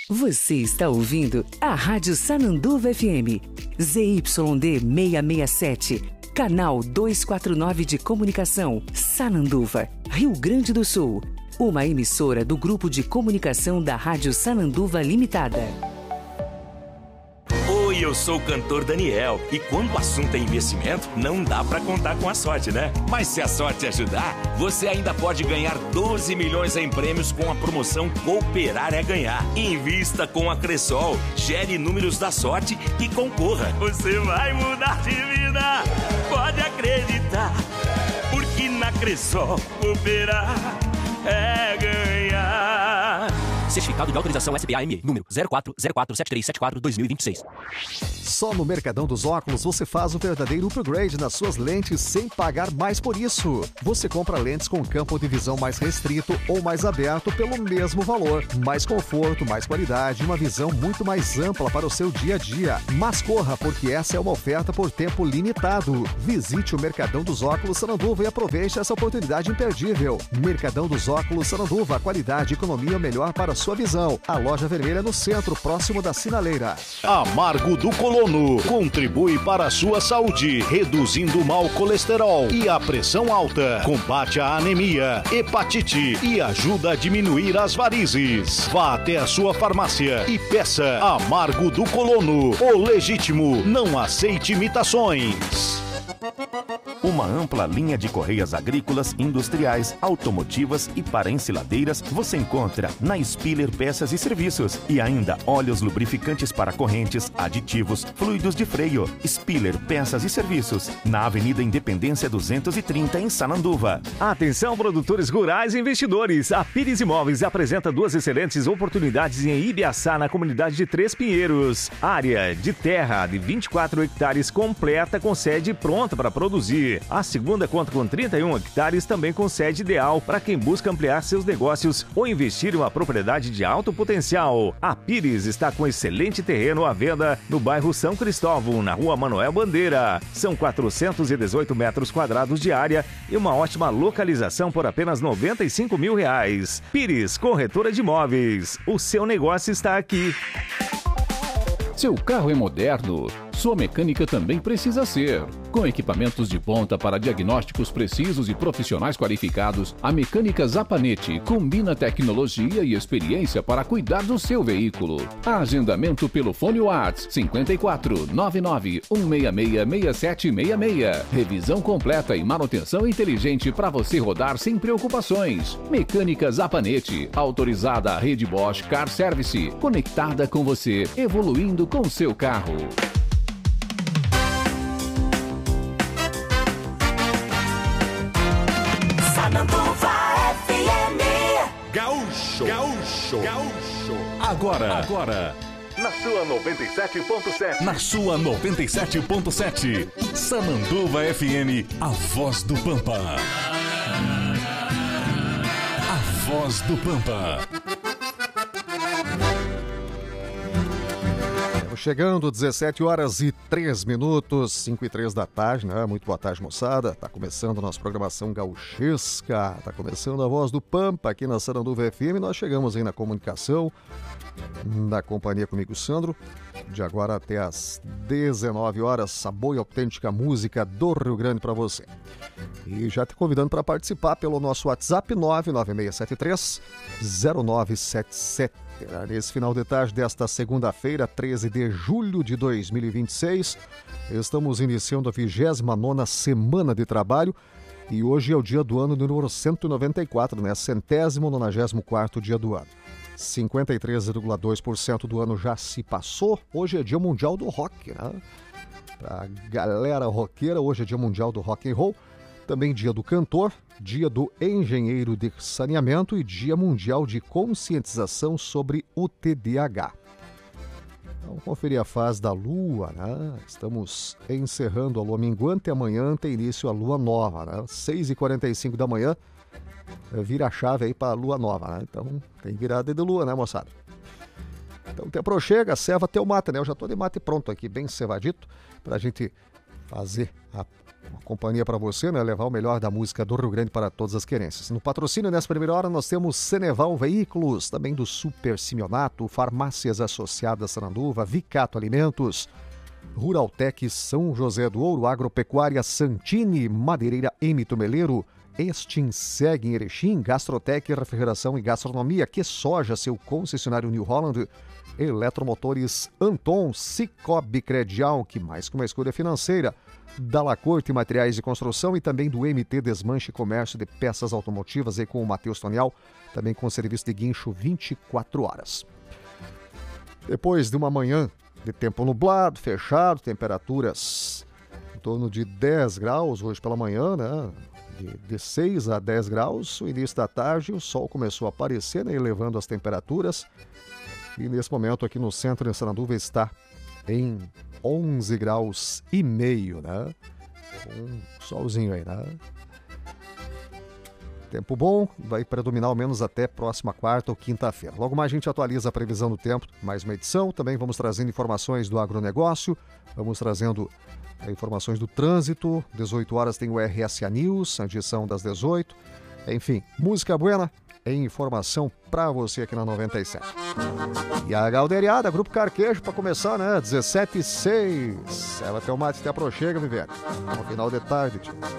Você está ouvindo a Rádio Sananduva FM, ZYD 667, canal 249 de comunicação, Sananduva, Rio Grande do Sul. Uma emissora do Grupo de Comunicação da Rádio Sananduva Limitada. Oi, eu sou o cantor Daniel e quando o assunto é investimento, não dá pra contar com a sorte, né? Mas se a sorte ajudar, você ainda pode ganhar 12 milhões em prêmios com a promoção Cooperar é Ganhar. Invista com a Cressol, gere números da sorte e concorra. Você vai mudar de vida, pode acreditar, porque na Cressol cooperar é ganhar. Certificado de autorização SPA-ME, número 04047374-2026. Só no Mercadão dos Óculos você faz o verdadeiro upgrade nas suas lentes sem pagar mais por isso. Você compra lentes com campo de visão mais restrito ou mais aberto pelo mesmo valor. Mais conforto, mais qualidade e uma visão muito mais ampla para o seu dia a dia. Mas corra, porque essa é uma oferta por tempo limitado. Visite o Mercadão dos Óculos Sananduva e aproveite essa oportunidade imperdível. Mercadão dos Óculos Sananduva, qualidade e economia melhor para a sua visão. A loja vermelha no centro, próximo da Sinaleira. Amargo do Colono contribui para a sua saúde, reduzindo o mau colesterol e a pressão alta, combate a anemia, hepatite e ajuda a diminuir as varizes. Vá até a sua farmácia e peça Amargo do Colono, o legítimo, não aceite imitações. Uma ampla linha de correias agrícolas, industriais, automotivas e para ensiladeiras você encontra na Spiller Peças e Serviços. E ainda óleos lubrificantes para correntes, aditivos, fluidos de freio. Spiller Peças e Serviços, na Avenida Independência 230, em Sananduva. Atenção, produtores rurais e investidores. A Pires Imóveis apresenta duas excelentes oportunidades em Ibiaçá, na comunidade de Três Pinheiros. Área de terra de 24 hectares completa com sede pronta para produzir. A segunda conta com 31 hectares, também com sede ideal para quem busca ampliar seus negócios ou investir em uma propriedade de alto potencial. A Pires está com excelente terreno à venda no bairro São Cristóvão, na rua Manuel Bandeira. São 418 metros quadrados de área e uma ótima localização por apenas R$95 mil. Pires, corretora de imóveis. O seu negócio está aqui. Seu carro é moderno? Sua mecânica também precisa ser. Com equipamentos de ponta para diagnósticos precisos e profissionais qualificados, a Mecânica Zapanete combina tecnologia e experiência para cuidar do seu veículo. Agendamento pelo fone WhatsApp 54 99 166 6766. Revisão completa e manutenção inteligente para você rodar sem preocupações. Mecânica Zapanete, autorizada à rede Bosch Car Service, conectada com você, evoluindo com seu carro. Sananduva FM. Gaúcho. Agora. Na sua 97.7. Na sua 97.7. Sananduva FM, a voz do Pampa. A voz do Pampa. Chegando, 17 horas e 3 minutos, 5 e 3 da tarde, né? Muito boa tarde, moçada. Tá começando a nossa programação gauchesca, tá começando a Voz do Pampa aqui na Sananduva FM. Nós chegamos aí na comunicação, na companhia comigo, Sandro, de agora até às 19 horas, a boa e autêntica música do Rio Grande para você. E já te convidando para participar pelo nosso WhatsApp 99673-0977. Nesse final de tarde desta segunda-feira, 13 de julho de 2026, estamos iniciando a 29ª semana de trabalho e hoje é o dia do ano número 194, né? 194º dia do ano. 53,2% do ano já se passou. Hoje é dia mundial do rock, né? Pra galera roqueira, hoje é dia mundial do rock and roll. Também dia do cantor, dia do engenheiro de saneamento e dia mundial de conscientização sobre o TDAH. Vamos conferir a fase da lua, né? Estamos encerrando a lua minguante e amanhã tem início a lua nova, né? 6h45 da manhã, vira a chave aí para a lua nova, né? Então tem virada de lua, né, moçada? Então te aproxega, ceva teu mate, né? Eu já tô de mate pronto aqui, bem cevadito, pra gente fazer uma companhia para você, né? Levar o melhor da música do Rio Grande para todas as querências. No patrocínio, nessa primeira hora, nós temos Ceneval Veículos, também do Super Simeonato, Farmácias Associadas Saranduva, Vicato Alimentos, Ruraltec São José do Ouro, Agropecuária Santini, Madeireira M. Tumeleiro, Estinseg em Erechim, Gastrotec, Refrigeração e Gastronomia, Que Soja, seu concessionário New Holland, Eletromotores Anton, Cicobi Credial, que mais que uma escolha financeira, Dalacorte Materiais de Construção e também do MT Desmanche e Comércio de Peças Automotivas aí com o Matheus Tonial, também com serviço de guincho 24 horas. Depois de uma manhã de tempo nublado, fechado, temperaturas em torno de 10 graus hoje pela manhã, né? De 6 a 10 graus, o início da tarde, o sol começou a aparecer, né? Elevando as temperaturas. E nesse momento aqui no centro de Saranduva está em 11 graus e meio, né? Um solzinho aí, né? Tempo bom, vai predominar ao menos até próxima quarta ou quinta-feira. Logo mais a gente atualiza a previsão do tempo, mais uma edição. Também vamos trazendo informações do agronegócio, vamos trazendo informações do trânsito. 18 horas tem o RSA News, a edição das 18. Enfim, música buena e informação para você aqui na 97. E a Galderiada, Grupo Carquejo, para começar, né? 17h06. Ela tem o mate até aproxega, Viviane. No final de tarde, tio.